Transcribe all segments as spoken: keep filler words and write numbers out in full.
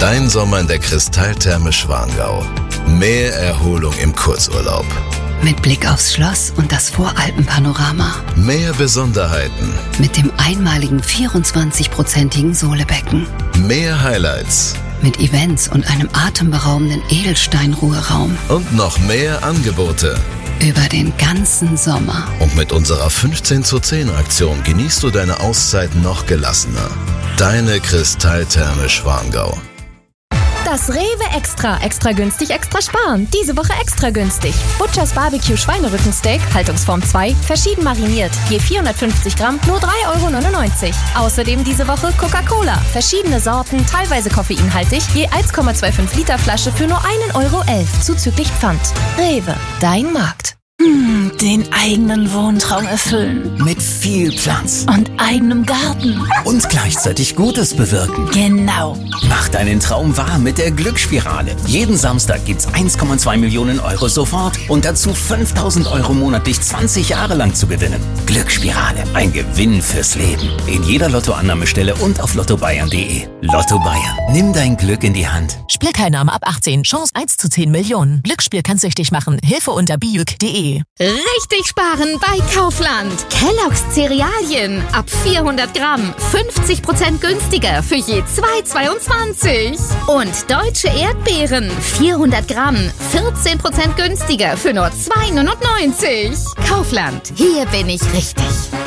Dein Sommer in der Kristalltherme Schwangau. Mehr Erholung im Kurzurlaub. Mit Blick aufs Schloss und das Voralpenpanorama. Mehr Besonderheiten. Mit dem einmaligen vierundzwanzig-prozentigen Sohlebecken. Mehr Highlights. Mit Events und einem atemberaubenden Edelsteinruheraum. Und noch mehr Angebote. Über den ganzen Sommer. Und mit unserer fünfzehn zu zehn Aktion genießt du deine Auszeit noch gelassener. Deine Kristalltherme Schwangau. Das Rewe Extra. Extra günstig, extra sparen. Diese Woche extra günstig. Butchers Barbecue Schweinerückensteak, Haltungsform zwei, verschieden mariniert. Je vierhundertfünfzig Gramm, nur drei Euro neunundneunzig. Außerdem diese Woche Coca-Cola. Verschiedene Sorten, teilweise koffeinhaltig. Je eins Komma fünfundzwanzig Liter Flasche für nur ein Euro elf. Zuzüglich Pfand. Rewe, dein Markt. Hm, den eigenen Wohntraum erfüllen. Mit viel Platz. Und eigenem Garten. Und gleichzeitig Gutes bewirken. Genau. Mach deinen Traum wahr mit der Glücksspirale. Jeden Samstag gibt's eins Komma zwei Millionen Euro sofort und dazu fünftausend Euro monatlich zwanzig Jahre lang zu gewinnen. Glücksspirale. Ein Gewinn fürs Leben. In jeder Lottoannahmestelle und auf lotto bayern punkt de. Lotto Bayern. Nimm dein Glück in die Hand. Spielteilnahme ab achtzehn. Chance eins zu zehn Millionen. Glücksspiel kann süchtig machen. Hilfe unter biuk punkt de. Richtig sparen bei Kaufland. Kellogg's Cerealien ab vierhundert Gramm. fünfzig Prozent günstiger für je zwei Euro zweiundzwanzig. Und deutsche Erdbeeren. vierhundert Gramm. vierzehn Prozent günstiger für nur zwei Euro neunundneunzig. Kaufland. Hier bin ich richtig.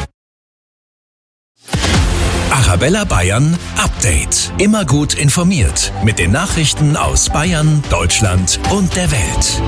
Arabella Bayern Update. Immer gut informiert mit den Nachrichten aus Bayern, Deutschland und der Welt.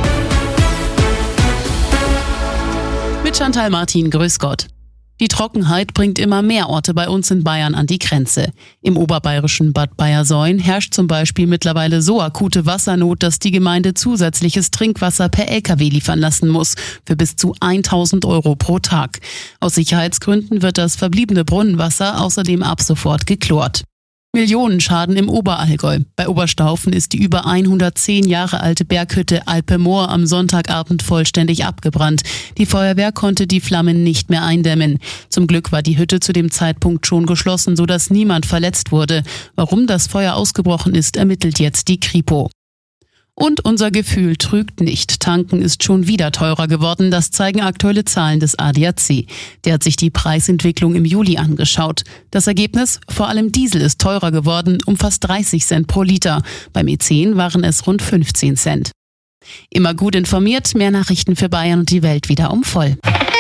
Mit Chantal Martin, grüß Gott. Die Trockenheit bringt immer mehr Orte bei uns in Bayern an die Grenze. Im oberbayerischen Bad Bayersoien herrscht zum Beispiel mittlerweile so akute Wassernot, dass die Gemeinde zusätzliches Trinkwasser per L K W liefern lassen muss, für bis zu tausend Euro pro Tag. Aus Sicherheitsgründen wird das verbliebene Brunnenwasser außerdem ab sofort geklort. Millionenschaden im Oberallgäu. Bei Oberstaufen ist die über hundertzehn Jahre alte Berghütte Alpemoor am Sonntagabend vollständig abgebrannt. Die Feuerwehr konnte die Flammen nicht mehr eindämmen. Zum Glück war die Hütte zu dem Zeitpunkt schon geschlossen, sodass niemand verletzt wurde. Warum das Feuer ausgebrochen ist, ermittelt jetzt die Kripo. Und unser Gefühl trügt nicht. Tanken ist schon wieder teurer geworden. Das zeigen aktuelle Zahlen des A D A C. Der hat sich die Preisentwicklung im Juli angeschaut. Das Ergebnis? Vor allem Diesel ist teurer geworden, um fast dreißig Cent pro Liter. Beim E zehn waren es rund fünfzehn Cent. Immer gut informiert, mehr Nachrichten für Bayern und die Welt wieder um voll.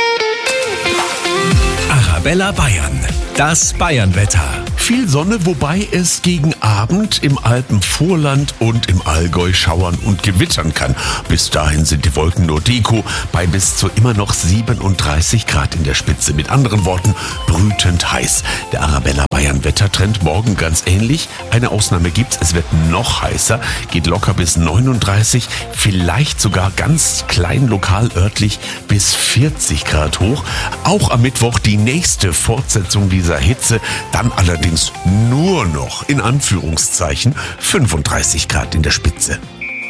Arabella Bayern. Das Bayernwetter. Viel Sonne, wobei es gegen Abend im Alpenvorland und im Allgäu schauern und gewittern kann. Bis dahin sind die Wolken nur Deko bei bis zu immer noch siebenunddreißig Grad in der Spitze. Mit anderen Worten, brütend heiß. Der Arabella Bayern Wettertrend morgen ganz ähnlich. Eine Ausnahme gibt's, es wird noch heißer, geht locker bis neununddreißig, vielleicht sogar ganz klein lokal örtlich bis vierzig Grad hoch. Auch am Mittwoch die nächste Fortsetzung dieser Hitze, dann allerdings nur noch in Anführungszeichen fünfunddreißig Grad in der Spitze.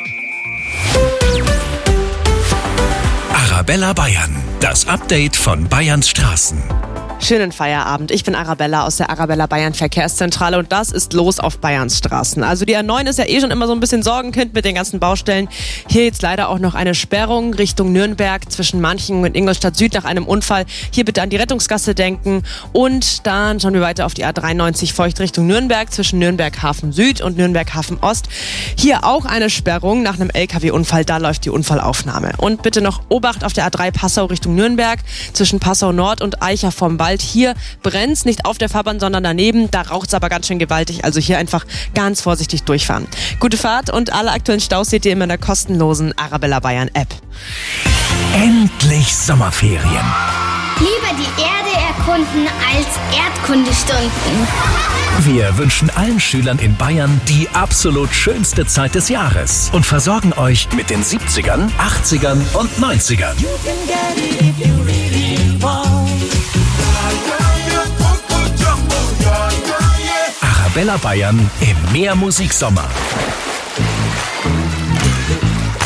Arabella Bayern, das Update von Bayerns Straßen. Schönen Feierabend. Ich bin Arabella aus der Arabella Bayern Verkehrszentrale und das ist los auf Bayerns Straßen. Also die A neun ist ja eh schon immer so ein bisschen Sorgenkind mit den ganzen Baustellen. Hier jetzt leider auch noch eine Sperrung Richtung Nürnberg zwischen Manching und Ingolstadt Süd nach einem Unfall. Hier bitte an die Rettungsgasse denken und dann schauen wir weiter auf die A dreiundneunzig Feucht Richtung Nürnberg zwischen Nürnberg Hafen Süd und Nürnberg Hafen Ost. Hier auch eine Sperrung nach einem L K W-Unfall, da läuft die Unfallaufnahme. Und bitte noch Obacht auf der A drei Passau Richtung Nürnberg zwischen Passau Nord und Eicher vom Wald. Hier brennt's nicht auf der Fahrbahn, sondern daneben. Da raucht's aber ganz schön gewaltig. Also hier einfach ganz vorsichtig durchfahren. Gute Fahrt und alle aktuellen Staus seht ihr immer in der kostenlosen Arabella Bayern App. Endlich Sommerferien. Lieber die Erde erkunden als Erdkundestunden. Wir wünschen allen Schülern in Bayern die absolut schönste Zeit des Jahres und versorgen euch mit den siebzigern, achtzigern und neunzigern. Arabella Bayern im Mehr Musiksommer.